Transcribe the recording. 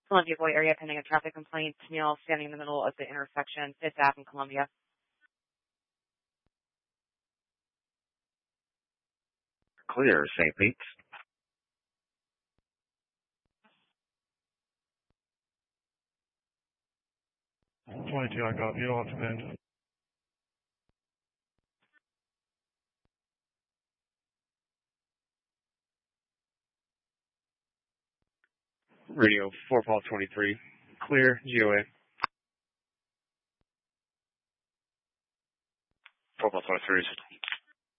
Columbia Boy area pending a traffic complaint. Neil standing in the middle of the intersection, 5th Ave and Columbia. Clear, St. Pete's. .22, I copy. You don't have to bend. Radio 4 Paul 23. Clear, GOA. 4 Paul 23.